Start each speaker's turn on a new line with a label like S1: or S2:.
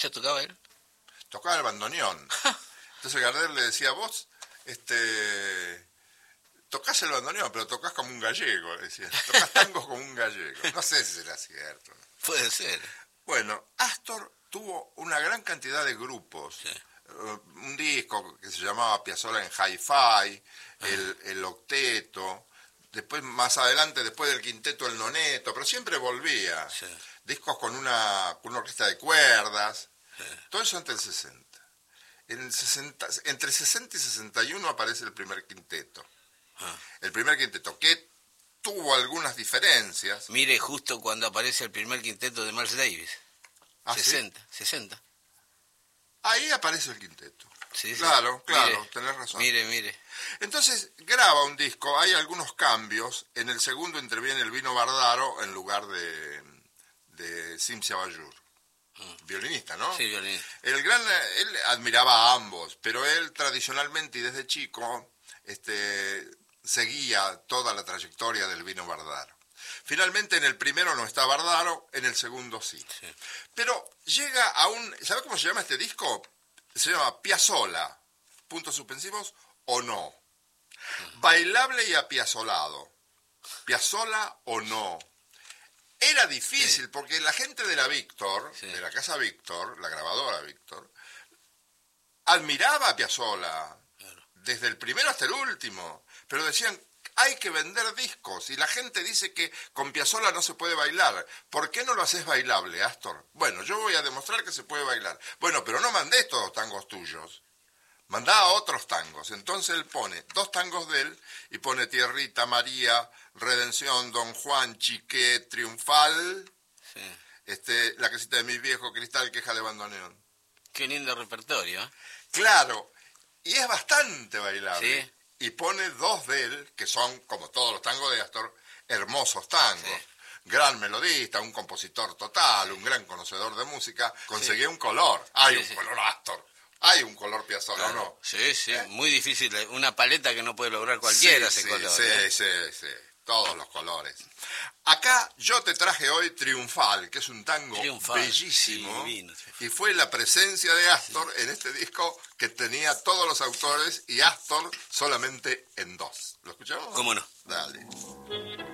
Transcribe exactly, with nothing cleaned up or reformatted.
S1: ¿Ya tocaba él?
S2: Tocaba el bandoneón. Entonces Gardel le decía, vos, este, tocás el bandoneón, pero tocás como un gallego, le decía. Tocás tangos como un gallego. No sé si será cierto.
S1: Puede ser.
S2: Bueno, Astor tuvo una gran cantidad de grupos.
S1: Sí.
S2: Uh, un disco que se llamaba Piazzolla en Hi-Fi, el, el Octeto, después más adelante, después del Quinteto, el Noneto, pero siempre volvía.
S1: Sí.
S2: Discos con una, con una orquesta de cuerdas,
S1: Sí.
S2: todo eso antes del sesenta. En el sesenta. Entre sesenta y sesenta y uno aparece el primer quinteto.
S1: Ah.
S2: El primer quinteto, que tuvo algunas diferencias.
S1: Mire justo cuando aparece el primer quinteto de Miles Davis.
S2: ¿Ah,
S1: sesenta,
S2: sí?
S1: sesenta.
S2: Ahí aparece el quinteto.
S1: Sí, sí.
S2: Claro, claro,
S1: Mire,
S2: tenés razón.
S1: Mire, mire.
S2: Entonces graba un disco, hay algunos cambios. En el segundo interviene el Vino Bardaro en lugar de, de Cimcia Bayur.
S1: Mm.
S2: Violinista, ¿no?
S1: Sí, violinista.
S2: El gran, él admiraba a ambos, pero él tradicionalmente y desde chico este, seguía toda la trayectoria del Vino Bardaro. Finalmente en el primero no está Bardaro, en el segundo sí.
S1: Sí.
S2: Pero llega a un... ¿Sabe cómo se llama este disco? Se llama Piazzolla, puntos suspensivos, o no. Bailable y apiazolado. Piazzolla o no. Era difícil, sí, porque la gente de la Víctor, sí, de la casa Víctor, la grabadora Víctor, admiraba a Piazzolla, claro, desde el primero hasta el último, pero decían, hay que vender discos, y la gente dice que con Piazzolla no se puede bailar. ¿Por qué no lo haces bailable, Astor? Bueno, yo voy a demostrar que se puede bailar. Bueno, pero no mandés todos tangos tuyos. Mandá a otros tangos. Entonces él pone dos tangos de él y pone Tierrita, María, Redención, Don Juan, Chiqué, Triunfal, sí, este, La casita de mi viejo, Cristal, Queja de bandoneón.
S1: Qué lindo repertorio.
S2: Claro, y es bastante bailable.
S1: Sí.
S2: Y pone dos de él, que son, como todos los tangos de Astor, hermosos tangos. Sí. Gran melodista, un compositor total, un gran conocedor de música. Conseguí, sí, un color. Hay, sí, un, sí, color Astor. Hay un color Piazzolla, claro, ¿no?
S1: Sí, sí, ¿eh? Muy difícil. Una paleta que no puede lograr cualquiera, sí, ese
S2: sí,
S1: color.
S2: Sí,
S1: ¿eh?
S2: sí, sí. Todos los colores. Acá yo te traje hoy Triunfal, que es un tango Triunfal, bellísimo, sí, divino, y fue la presencia de Astor, sí, en este disco que tenía todos los autores y Astor solamente en dos. ¿Lo escuchamos?
S1: ¿Cómo no?
S2: Dale.